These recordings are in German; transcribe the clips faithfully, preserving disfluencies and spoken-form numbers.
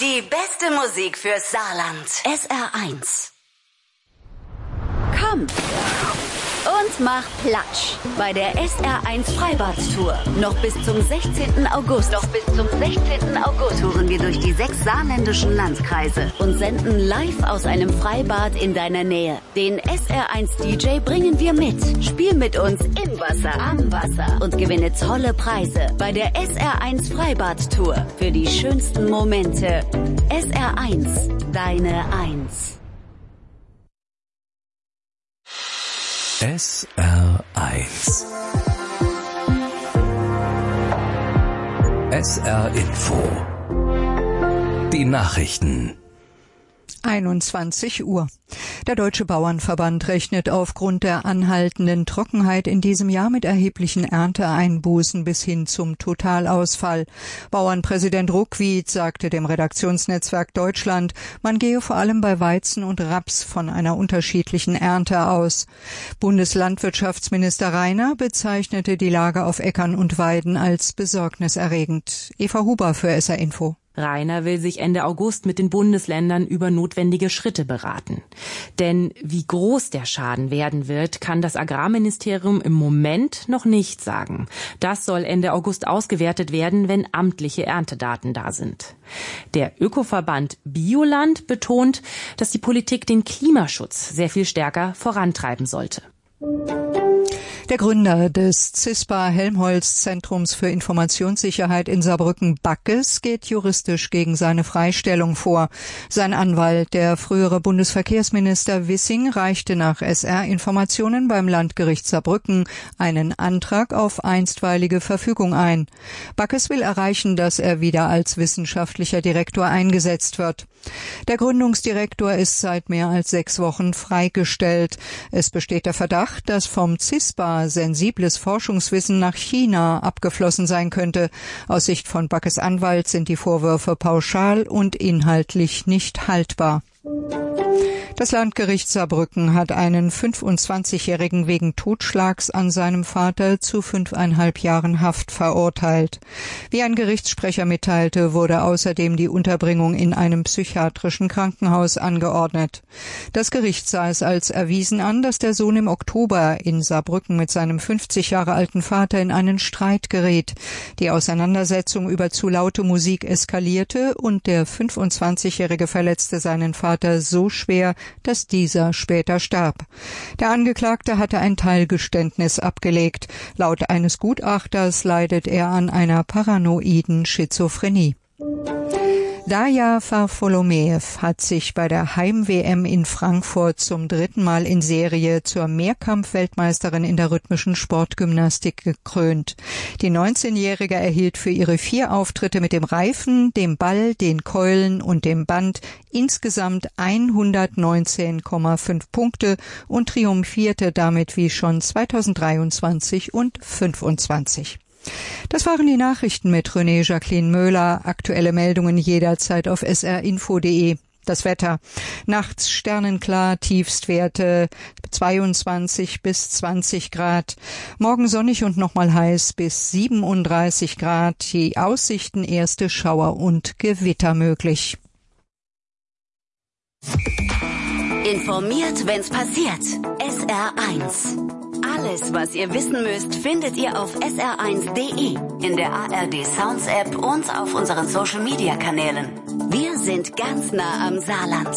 Die beste Musik fürs Saarland. S R eins. Komm und mach Platsch bei der S R eins Freibad-Tour. Noch bis zum sechzehnten August. Noch bis zum sechzehnten August touren wir durch die sechs saarländischen Landkreise und senden live aus einem Freibad in deiner Nähe. Den S R eins D J bringen wir mit. Spiel mit uns im Wasser, am Wasser und gewinne tolle Preise bei der S R eins Freibad-Tour. Für die schönsten Momente. S R eins, deine Eins. S R eins. S R Info. Die Nachrichten. einundzwanzig Uhr. Der Deutsche Bauernverband rechnet aufgrund der anhaltenden Trockenheit in diesem Jahr mit erheblichen Ernteeinbußen bis hin zum Totalausfall. Bauernpräsident Ruckwied sagte dem Redaktionsnetzwerk Deutschland, man gehe vor allem bei Weizen und Raps von einer unterschiedlichen Ernte aus. Bundeslandwirtschaftsminister Rainer bezeichnete die Lage auf Äckern und Weiden als besorgniserregend. Eva Huber für S R Info. Rainer will sich Ende August mit den Bundesländern über notwendige Schritte beraten. Denn wie groß der Schaden werden wird, kann das Agrarministerium im Moment noch nicht sagen. Das soll Ende August ausgewertet werden, wenn amtliche Erntedaten da sind. Der Ökoverband Bioland betont, dass die Politik den Klimaschutz sehr viel stärker vorantreiben sollte. Der Gründer des CISPA-Helmholtz-Zentrums für Informationssicherheit in Saarbrücken, Backes, geht juristisch gegen seine Freistellung vor. Sein Anwalt, der frühere Bundesverkehrsminister Wissing, reichte nach S R-Informationen beim Landgericht Saarbrücken einen Antrag auf einstweilige Verfügung ein. Backes will erreichen, dass er wieder als wissenschaftlicher Direktor eingesetzt wird. Der Gründungsdirektor ist seit mehr als sechs Wochen freigestellt. Es besteht der Verdacht, dass vom CISPA sensibles Forschungswissen nach China abgeflossen sein könnte. Aus Sicht von Backes Anwalt sind die Vorwürfe pauschal und inhaltlich nicht haltbar. Das Landgericht Saarbrücken hat einen fünfundzwanzigjährigen wegen Totschlags an seinem Vater zu fünfeinhalb Jahren Haft verurteilt. Wie ein Gerichtssprecher mitteilte, wurde außerdem die Unterbringung in einem psychiatrischen Krankenhaus angeordnet. Das Gericht sah es als erwiesen an, dass der Sohn im Oktober in Saarbrücken mit seinem fünfzig Jahre alten Vater in einen Streit geriet. Die Auseinandersetzung über zu laute Musik eskalierte und der fünfundzwanzigjährige verletzte seinen Vater so schwer, dass dieser später starb. Der Angeklagte hatte ein Teilgeständnis abgelegt. Laut eines Gutachters leidet er an einer paranoiden Schizophrenie. Daja Varfolomeew hat sich bei der Heim-W M in Frankfurt zum dritten Mal in Serie zur Mehrkampf-Weltmeisterin in der rhythmischen Sportgymnastik gekrönt. Die neunzehnjährige erhielt für ihre vier Auftritte mit dem Reifen, dem Ball, den Keulen und dem Band insgesamt hundertneunzehn Komma fünf Punkte und triumphierte damit wie schon zweitausenddreiundzwanzig und fünfundzwanzig. Das waren die Nachrichten mit René Jacqueline Möhler. Aktuelle Meldungen jederzeit auf s r info punkt d e. Das Wetter. Nachts sternenklar, Tiefstwerte zweiundzwanzig bis zwanzig Grad. Morgen sonnig und nochmal heiß bis siebenunddreißig Grad. Die Aussichten erste Schauer und Gewitter möglich. Informiert, wenn's passiert. S R eins. Alles, was ihr wissen müsst, findet ihr auf s r eins punkt d e, in der A R D Sounds App und auf unseren Social Media Kanälen. Wir sind ganz nah am Saarland.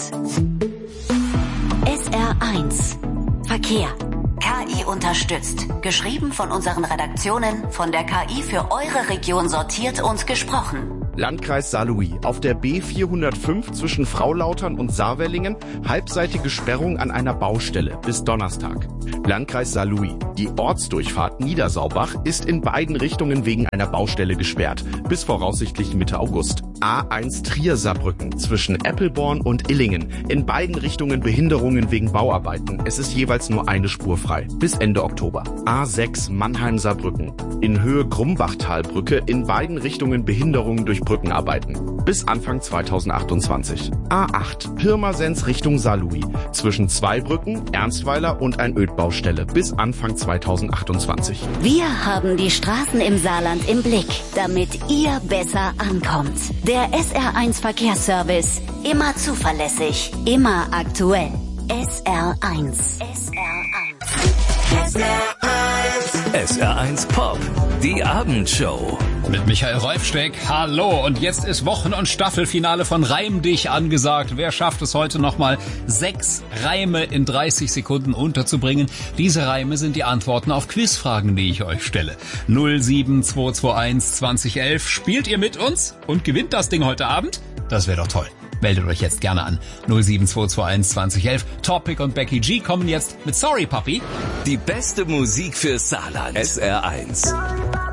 S R eins. Verkehr. K I unterstützt. Geschrieben von unseren Redaktionen, von der K I für eure Region sortiert und gesprochen. Landkreis Saarlouis. Auf der B vierhundertfünf zwischen Fraulautern und Saarwellingen halbseitige Sperrung an einer Baustelle bis Donnerstag. Landkreis Saarlouis. Die Ortsdurchfahrt Niedersaubach ist in beiden Richtungen wegen einer Baustelle gesperrt, bis voraussichtlich Mitte August. A eins Trier-Saarbrücken zwischen Eppelborn und Illingen. In beiden Richtungen Behinderungen wegen Bauarbeiten. Es ist jeweils nur eine Spur frei, bis Ende Oktober. A sechs Mannheim-Saarbrücken. In Höhe Grumbachtalbrücke in beiden Richtungen Behinderungen durch Brückenarbeiten. Bis Anfang zweitausendachtundzwanzig. A acht Pirmasens Richtung Saarlouis. Zwischen zwei Brücken, Ernstweiler und ein Ödbaustelle. Bis Anfang zweitausendachtundzwanzig. Wir haben die Straßen im Saarland im Blick, damit ihr besser ankommt. Der S R eins Verkehrsservice. Immer zuverlässig, immer aktuell. S R eins. S R eins. S R eins. S R eins Pop. Die Abendshow. Mit Michael Reufsteck. Hallo. Und jetzt ist Wochen- und Staffelfinale von Reim dich angesagt. Wer schafft es heute nochmal, sechs Reime in dreißig Sekunden unterzubringen? Diese Reime sind die Antworten auf Quizfragen, die ich euch stelle. null sieben zwei zwei eins zwanzig elf. Spielt ihr mit uns und gewinnt das Ding heute Abend? Das wäre doch toll. Meldet euch jetzt gerne an. null sieben zwei zwei eins zwanzig elf. Topic und Becky G kommen jetzt mit Sorry Papi. Die beste Musik für Saarland. S R eins.